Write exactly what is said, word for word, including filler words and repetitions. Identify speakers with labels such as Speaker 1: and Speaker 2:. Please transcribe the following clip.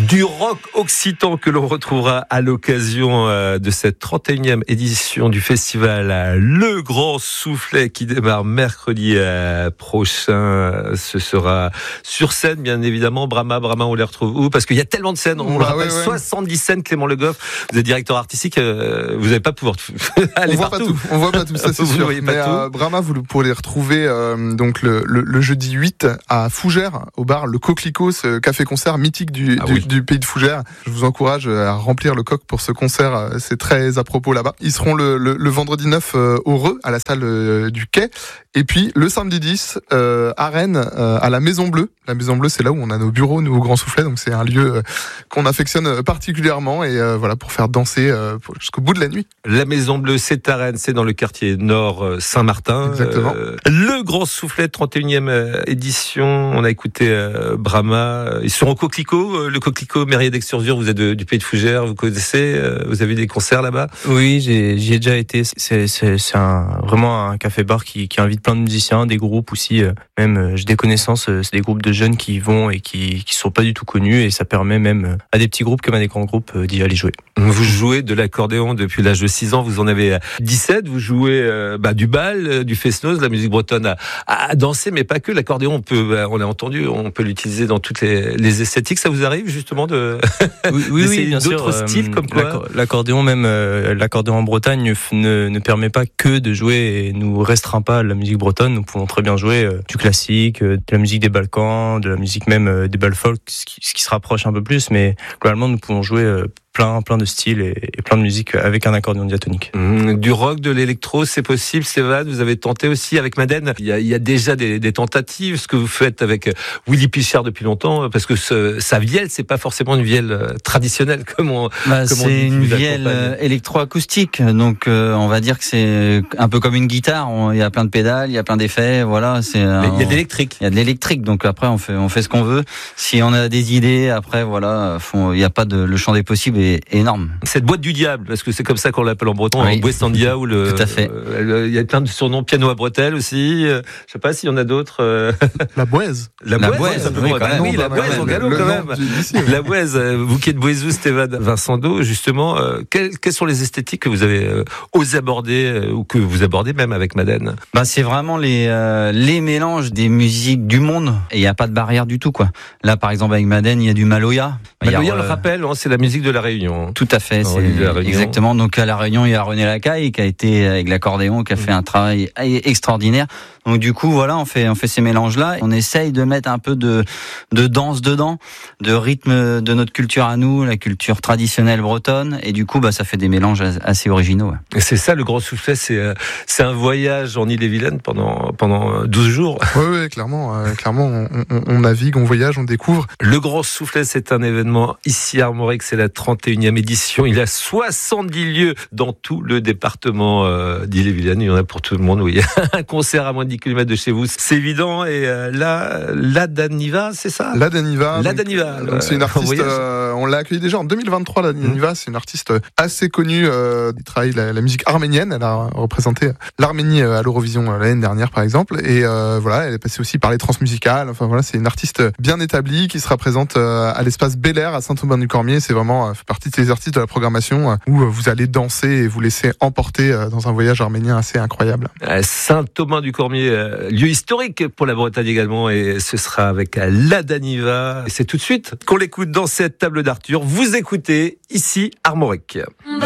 Speaker 1: Du rock occitan que l'on retrouvera à l'occasion de cette trente et unième édition du festival Le Grand Soufflet qui démarre mercredi prochain. Ce sera sur scène, bien évidemment. Brahma, Brahma, on les retrouve où? Parce qu'il y a tellement de scènes. On bah, le rappelle, ouais, ouais. soixante-dix scènes. Clément Le Goff, vous êtes directeur artistique. Vous n'allez pas pouvoir aller
Speaker 2: on voit
Speaker 1: partout.
Speaker 2: Pas tout. On voit pas tout, ça c'est sûr. Mais euh, Brahma, vous pourrez les retrouver euh, donc le, le, le jeudi huit à Fougères, au bar Le Coquelicot, ce café-concert mythique du, ah, du, oui. du pays de Fougères. Je vous encourage à remplir le coq pour ce concert. C'est très à propos là-bas. Ils seront le, le, le vendredi neuf euh, au Reux, à la salle euh, du Quai. Et puis le samedi dix euh, à Rennes, euh, à la Maison Bleue. La Maison Bleue, c'est là où on a nos bureaux, nous, au Grand Soufflet. Donc c'est un lieu euh, qu'on affectionne particulièrement et euh, voilà, pour faire danser euh, jusqu'au bout de la nuit.
Speaker 1: La Maison Bleue, c'est à Rennes, c'est dans le quartier nord Saint-Martin.
Speaker 2: Exactement.
Speaker 1: Euh, le Grand Soufflet, trente et unième édition. On a écouté euh, Brahma. Ils sont au Coquelicot. Le Coquelicot, Mérier d'Exturzur, vous êtes de, du pays de Fougères, vous connaissez, euh, vous avez des concerts là-bas?
Speaker 3: Oui, j'ai, j'y ai déjà été. C'est, c'est, c'est un, vraiment un café-bar qui, qui invite plein de musiciens, des groupes aussi. Euh, même, euh, j'ai des connaissances, euh, c'est des groupes de jeunes qui y vont et qui, qui sont pas du tout connus, et ça permet même euh, à des petits groupes comme à des grands groupes euh, d'y aller jouer.
Speaker 1: Vous jouez de l'accordéon depuis l'âge de six ans, vous en avez dix-sept, vous jouez euh, bah, du bal, euh, du fest-noz, la musique bretonne à, à danser, mais pas que. L'accordéon, on peut, bah, on l'a entendu, on peut l'utiliser dans toutes les, les esthétiques. Ça vous arrive justement de
Speaker 3: oui, oui, oui, bien
Speaker 1: d'autres
Speaker 3: sûr.
Speaker 1: styles comme quoi?
Speaker 3: L'accordéon, même euh, l'accordéon en Bretagne ne, ne permet pas que de jouer et nous restreint pas à la musique bretonne. Nous pouvons très bien jouer euh, du classique, euh, de la musique des Balkans, de la musique même euh, des bal folk, ce qui, ce qui se rapproche un peu plus, mais globalement nous pouvons jouer euh, plein, plein de styles et, et plein de musique avec un accordéon diatonique.
Speaker 1: Mmh, du rock, de l'électro, c'est possible, Stéphane? Vous avez tenté aussi avec Madden. Il y a, il y a déjà des, des tentatives. Ce que vous faites avec Willy Pichard depuis longtemps, parce que ce, sa vielle, c'est pas forcément une vielle traditionnelle comme on.
Speaker 4: Bah,
Speaker 1: comme
Speaker 4: c'est
Speaker 1: on dit,
Speaker 4: une vielle électroacoustique, donc euh, on va dire que c'est un peu comme une guitare. On, il y a plein de pédales, il y a plein d'effets, voilà. C'est.
Speaker 1: Mais il y a de l'électrique.
Speaker 4: Il y a de l'électrique, donc après on fait, on fait ce qu'on veut. Si on a des idées, après voilà, font, il y a pas de, le champ des possibles est énorme.
Speaker 1: Cette boîte du diable, parce que c'est comme ça qu'on l'appelle en breton,
Speaker 4: oui.
Speaker 1: en Westandia, ou le.
Speaker 4: Tout à fait.
Speaker 1: Euh, il y a plein de surnoms, piano à bretelles aussi. Euh, je sais pas s'il y en a d'autres. Euh...
Speaker 2: La Bouaise.
Speaker 1: La,
Speaker 4: la
Speaker 1: Bouaise,
Speaker 4: Bouaise,
Speaker 1: oui,
Speaker 4: oui,
Speaker 1: bah, oui, la Bouaise, au galop quand même. Du, la Bouaise, vous qui êtes Bouezou, Stéphane Vincendo, justement, euh, quelles, quelles sont les esthétiques que vous avez euh, osé aborder, euh, ou que vous abordez même avec Madden?
Speaker 4: Bah, c'est vraiment les, euh, les mélanges des musiques du monde, et il n'y a pas de barrière du tout, quoi. Là, par exemple, avec Madden, il y a du Maloya.
Speaker 1: Maloya,
Speaker 4: on
Speaker 1: le rappelle, hein, c'est la musique de la Réunion.
Speaker 4: Tout à fait, c'est exactement. Donc à la Réunion, il y a René Lacaille qui a été avec l'accordéon, qui a fait un travail extraordinaire. Donc du coup, voilà, on fait on fait ces mélanges-là. On essaye de mettre un peu de de danse dedans, de rythme de notre culture à nous, la culture traditionnelle bretonne. Et du coup, bah ça fait des mélanges assez originaux. Ouais.
Speaker 1: Et c'est ça le Grand Soufflet, c'est c'est un voyage en Ille-et-Vilaine pendant pendant douze jours.
Speaker 2: Oui, oui, clairement, euh, clairement, on, on, on navigue, on voyage, on découvre.
Speaker 1: Le Grand Soufflet, c'est un événement ici à Armorique, c'est la trente et unième édition. Il y a soixante-dix lieux dans tout le département euh, d'Ille-et-Vilaine. Il y en a pour tout le monde. Oui, un concert à moins de dix kilomètres de chez vous, c'est évident. Et euh, là, La Daniva, c'est ça?
Speaker 2: La Daniva.
Speaker 1: La Daniva.
Speaker 2: Donc, donc c'est une artiste. Euh, on l'a accueillie déjà en deux mille vingt-trois. La Daniva, mmh. c'est une artiste assez connue. Euh, qui travaille la, la musique arménienne. Elle a représenté l'Arménie à l'Eurovision l'année dernière, par exemple. Et euh, voilà, elle est passée aussi par les transmusicales. Enfin voilà, c'est une artiste bien établie qui sera présente euh, à l'espace Bel Air à Saint-Aubin-du-Cormier. C'est vraiment euh, fait partie de ces artistes de la programmation euh, où euh, vous allez danser et vous laisser emporter euh, dans un voyage arménien assez incroyable.
Speaker 1: Saint-Aubin-du-Cormier, euh, lieu historique pour la Bretagne également, et ce sera avec La Daniva. Et c'est tout de suite qu'on l'écoute dans cette table d'Arthur. Vous écoutez ici Armorique.